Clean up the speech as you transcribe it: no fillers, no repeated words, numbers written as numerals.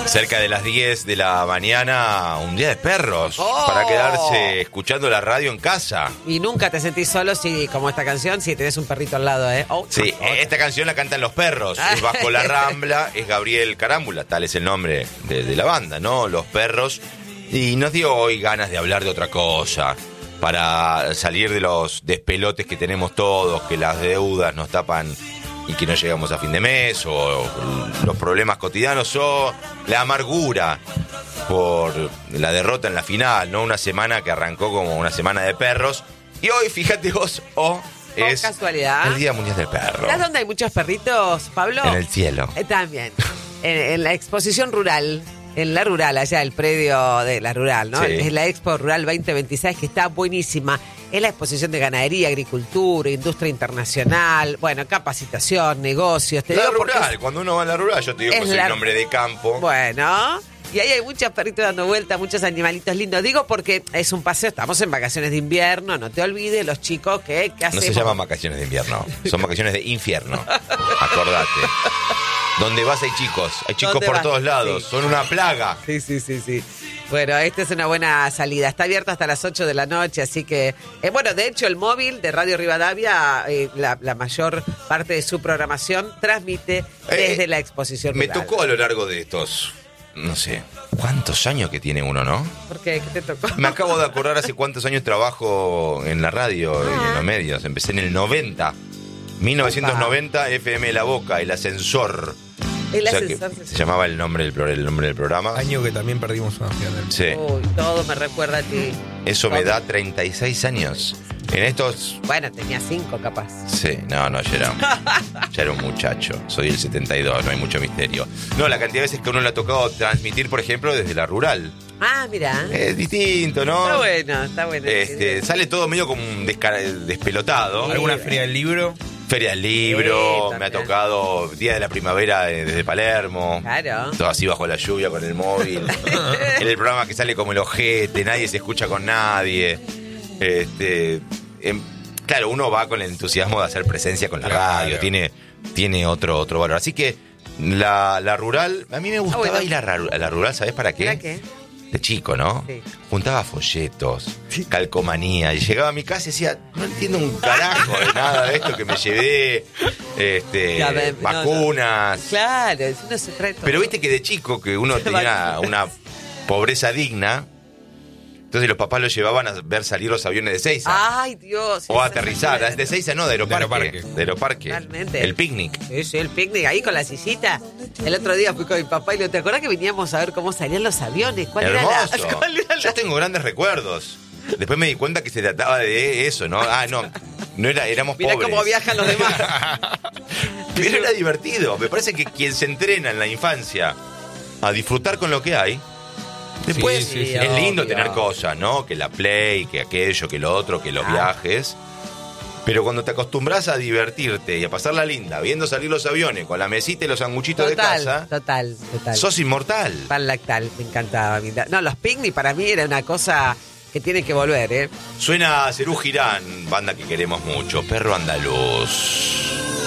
Cerca de las 10 de la mañana, un día de perros, para quedarse escuchando la radio en casa. Y nunca te sentís solo si, como esta canción, si tenés un perrito al lado, ¿eh? Sí, esta canción la cantan Los Perros, es Bajo la Rambla, es Gabriel Carámbula, tal es el nombre de la banda, ¿no? Los Perros. Y nos dio hoy ganas de hablar de otra cosa, para salir de los despelotes que tenemos todos, que las deudas nos tapan y que no llegamos a fin de mes, o los problemas cotidianos, o la amargura por la derrota en la final, ¿no? Una semana que arrancó como una semana de perros. Y hoy, fíjate vos, es casualidad, el Día Mundial del Perro. ¿Sabes dónde hay muchos perritos, Pablo? En el cielo. También. En la exposición rural. En la rural, allá, el predio de la rural, ¿no? Sí. Es la Expo Rural 2026, que está buenísima. Es la exposición de ganadería, agricultura, industria internacional, bueno, capacitación, negocios. Te La digo porque rural, cuando uno va a la rural, yo te digo que soy un hombre de campo. Bueno, y ahí hay muchos perritos dando vueltas, muchos animalitos lindos. Digo porque es un paseo, estamos en vacaciones de invierno, no te olvides, los chicos que hacemos. No se llaman vacaciones de invierno, son vacaciones de infierno, acordate. Donde vas hay chicos por vas? todos lados, Sí. son una plaga. Sí. Bueno, esta es una buena salida. Está abierto hasta las 8 de la noche, así que... bueno, de hecho, el móvil de Radio Rivadavia, la mayor parte de su programación, transmite desde la exposición Me rural. tocó a lo largo de estos, no sé, cuántos años que tiene uno, ¿no? ¿Por qué? ¿Qué te tocó? Me acabo de acordar hace cuántos años trabajo en la radio y en los medios. Empecé en el 90. 1990, FM La Boca, El Ascensor. El O sea que ascensor se llamaba el nombre del programa. Año que también perdimos una final. Sí. Uy, todo me recuerda a ti. Eso me da 36 años. En estos... Bueno, tenía 5 capaz. Sí, no, ya era un muchacho. Soy el 72, no hay mucho misterio. No, la cantidad de veces que a uno le ha tocado transmitir, por ejemplo, desde la rural. Ah, mira. Es distinto, ¿no? Está bueno. Sale todo medio como un despelotado. ¿Alguna feria del libro? Feria del Libro, Sí, me ha también. tocado Día de la Primavera desde Palermo. Claro. Todo así bajo la lluvia con el móvil. En el programa que sale como el ojete, nadie se escucha con nadie. Claro, uno va con el entusiasmo de hacer presencia con la radio, tiene otro valor. Así que la rural, a mí me gustaba bueno. ir a la rural, ¿sabés para qué? ¿Para qué? De chico, ¿no? Sí. Juntaba folletos, calcomanía, y llegaba a mi casa y decía, no entiendo un carajo de nada de esto que me llevé, Ya ven, vacunas. Claro, uno se trae todo. Pero viste que de chico, que uno tenía una pobreza digna, entonces los papás lo llevaban a ver salir los aviones de Ezeiza. Ay, Dios. O a aterrizar, de Ezeiza no, de Aeroparque. De Aeroparque. Totalmente. El picnic. Sí, el picnic ahí con la sillita. El otro día fui con mi papá y ¿te acordás que veníamos a ver cómo salían los aviones? ¿Cuál Hermoso. era cuál era Yo tengo grandes recuerdos. Después me di cuenta que se trataba de eso, ¿no? No era, éramos Mirá pobres. cómo viajan los demás. Pero era divertido. Me parece que quien se entrena en la infancia a disfrutar con lo que hay, después Sí, es lindo obvio. tener cosas, ¿no? Que la Play, que aquello, que lo otro, que los viajes. Pero cuando te acostumbras a divertirte y a pasarla linda, viendo salir los aviones con la mesita y los sanguchitos de casa, Total. sos inmortal. Pan lactal, me encantaba. No, los picnic para mí era una cosa que tiene que volver, ¿eh? Suena Serú Girán, banda que queremos mucho, Perro Andaluz.